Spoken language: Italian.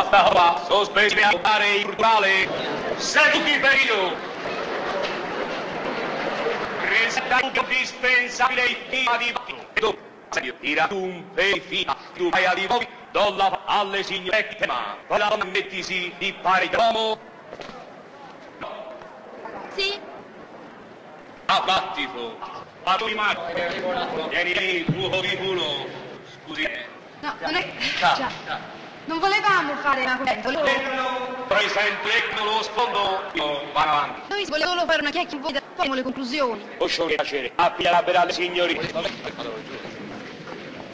Basta qua, sospesi a fare il culturale. Seduti periodo. Presenta indispensabile il clima di voto. Tira un fila, tu vai a di voi, dolla alle signore tema. La donna mettisi di pari d'uomo. Sì? Abbattito. Ma tu immagini. Vieni lì, buco di culo. Scusi. No, non è... Già. Non volevamo fare una commento. Presente lo sfondo. Io vado avanti. Noi volevamo solo fare una chiacchierata, poi le conclusioni. Oscio che piacere. Appia la per alle signorine.